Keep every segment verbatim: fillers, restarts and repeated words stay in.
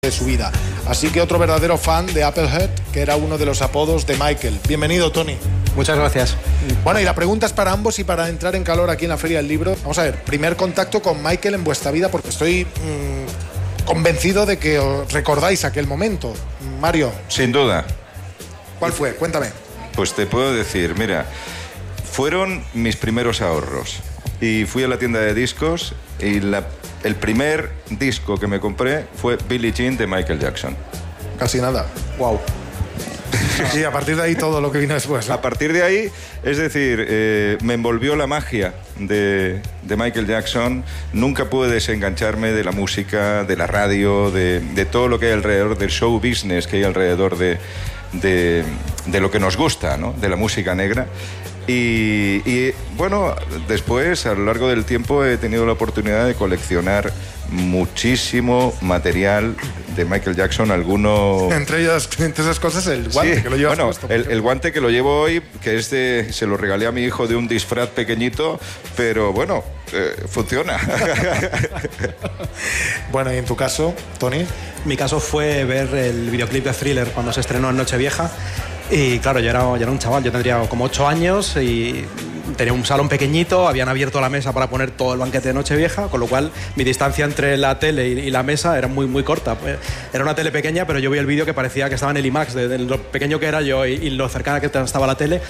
de su vida. Así que otro verdadero fan de Applehead, que era uno de los apodos de Michael. Bienvenido, Tony. Muchas gracias. Bueno, y la pregunta es para ambos y para entrar en calor aquí en la Feria del Libro. Vamos a ver, primer contacto con Michael en vuestra vida, porque estoy mmm, convencido de que os recordáis aquel momento. Mario. Sin duda. ¿Cuál fue? Cuéntame. Pues te puedo decir, mira, fueron mis primeros ahorros. Y fui a la tienda de discos y la, el primer disco que me compré fue Billie Jean de Michael Jackson. Casi nada. Wow. Y a partir de ahí todo lo que vino después, ¿no? A partir de ahí, es decir, eh, me envolvió la magia de, de Michael Jackson. Nunca pude desengancharme de la música, de la radio, de, de todo lo que hay alrededor del show business que hay alrededor de, de, de lo que nos gusta, ¿no? De la música negra. Y, y bueno, después, a lo largo del tiempo, he tenido la oportunidad de coleccionar muchísimo material de Michael Jackson, alguno... Entre ellas, entre esas cosas, el guante sí, que lo llevas bueno, puesto. El, el guante que lo llevo hoy, que es de... Se lo regalé a mi hijo de un disfraz pequeñito, pero bueno, eh, funciona. Bueno, y en tu caso, Tony. Mi caso fue ver el videoclip de Thriller cuando se estrenó en Nochevieja. Y claro, yo era, yo era un chaval, yo tendría como ocho años y tenía un salón pequeñito, habían abierto la mesa para poner todo el banquete de Nochevieja, con lo cual mi distancia entre la tele y, y la mesa era muy, muy corta. Era una tele pequeña, pero yo vi el vídeo que parecía que estaba en el IMAX, de, de lo pequeño que era yo y, y lo cercana que estaba la tele.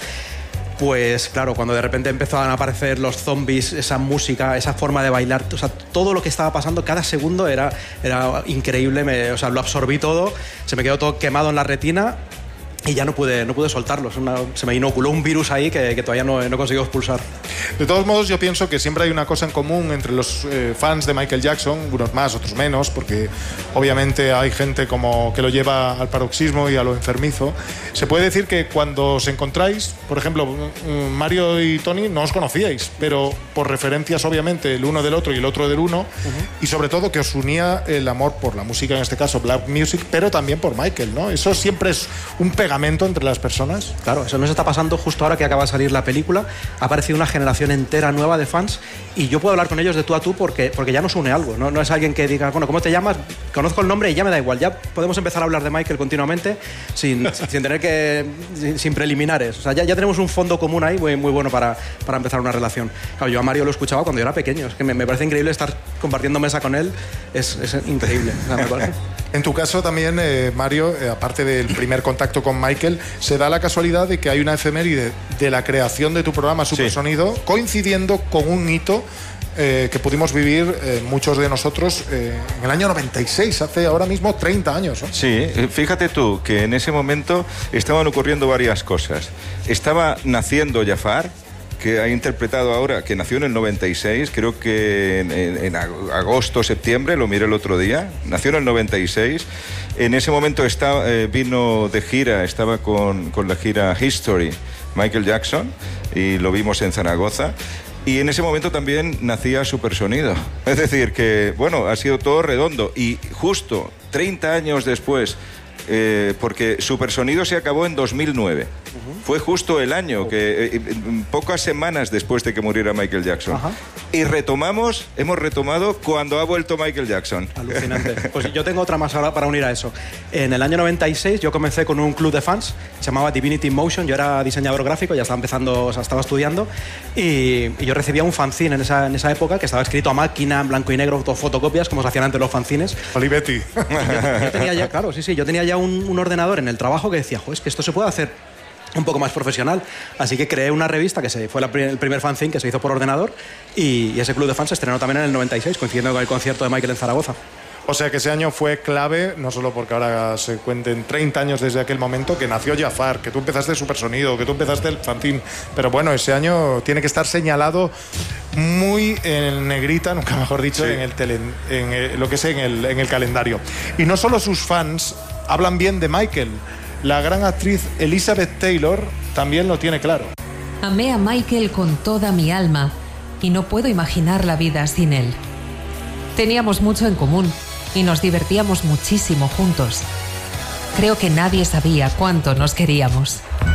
Pues claro, cuando de repente empezaban a aparecer los zombies, esa música, esa forma de bailar, o sea, todo lo que estaba pasando, cada segundo era, era increíble, me, o sea, lo absorbí todo, se me quedó todo quemado en la retina. Y ya no pude, no pude soltarlo. Una, se me inoculó un virus ahí que, que todavía no, no consigo expulsar. De todos modos, yo pienso que siempre hay una cosa en común entre los eh, fans de Michael Jackson, unos más, otros menos, porque obviamente hay gente como que lo lleva al paroxismo y a lo enfermizo. Se puede decir que cuando os encontráis, por ejemplo, Mario y Tony no os conocíais, pero por referencias obviamente el uno del otro y el otro del uno, uh-huh. Y sobre todo que os unía el amor por la música, en este caso Black Music, pero también por Michael, ¿no? Eso siempre es un pegamento entre las personas. Claro, eso nos está pasando justo ahora que acaba de salir la película. Ha aparecido una generación entera nueva de fans y yo puedo hablar con ellos de tú a tú porque, porque ya nos une algo, ¿no? No es alguien que diga, bueno, ¿cómo te llamas? Conozco el nombre y ya me da igual. Ya podemos empezar a hablar de Michael continuamente sin, sin tener que... Sin, sin preliminares. O sea, ya, ya tenemos un fondo común ahí muy, muy bueno para, para empezar una relación. Claro, yo a Mario lo escuchaba cuando yo era pequeño. Es que me, me parece increíble estar compartiendo mesa con él. Es, es increíble. O sea, me parece. En tu caso también, eh, Mario, eh, aparte del primer contacto con Michael, se da la casualidad de que hay una efeméride de la creación de tu programa Supersonido, sí, coincidiendo con un hito eh, que pudimos vivir eh, muchos de nosotros eh, en el año noventa y seis, hace ahora mismo treinta años, ¿no? Sí, fíjate tú que en ese momento estaban ocurriendo varias cosas. Estaba naciendo Jafar, que ha interpretado ahora, que nació en el noventa y seis, creo que en, en, en agosto, septiembre, lo miré el otro día, nació en el noventa y seis, en ese momento estaba, eh, vino de gira, estaba con, con la gira History, Michael Jackson, y lo vimos en Zaragoza, y en ese momento también nacía Supersonido, es decir, que bueno, ha sido todo redondo, y justo treinta años después, Eh, porque Supersonido se acabó en dos mil nueve. Uh-huh. Fue justo el año, que eh, pocas semanas después de que muriera Michael Jackson. Uh-huh. Y retomamos, hemos retomado cuando ha vuelto Michael Jackson. Alucinante. Pues yo tengo otra más ahora para unir a eso. En el año noventa y seis yo comencé con un club de fans, se llamaba Divinity in Motion, yo era diseñador gráfico, ya estaba empezando, o sea, estaba estudiando, y, y yo recibía un fanzine en esa, en esa época que estaba escrito a máquina, en blanco y negro, fotocopias, como se hacían antes los fanzines. Olivetti. Yo, yo tenía ya, claro, sí, sí, yo tenía ya Un, un ordenador en el trabajo que decía, jo, es que esto se puede hacer un poco más profesional, así que creé una revista que se, fue la, el primer fanzine que se hizo por ordenador y, y ese club de fans se estrenó también en el noventa y seis, coincidiendo con el concierto de Michael en Zaragoza. O sea que ese año fue clave, no solo porque ahora se cuenten treinta años desde aquel momento que nació Jafar, que tú empezaste Supersonido, que tú empezaste el fanzine, pero bueno, ese año tiene que estar señalado muy en negrita, nunca mejor dicho, sí, en, el tele, en el, lo que sé, en el, en el calendario. Y no solo sus fans hablan bien de Michael, la gran actriz Elizabeth Taylor también lo tiene claro. Amé a Michael con toda mi alma y no puedo imaginar la vida sin él. Teníamos mucho en común y nos divertíamos muchísimo juntos. Creo que nadie sabía cuánto nos queríamos.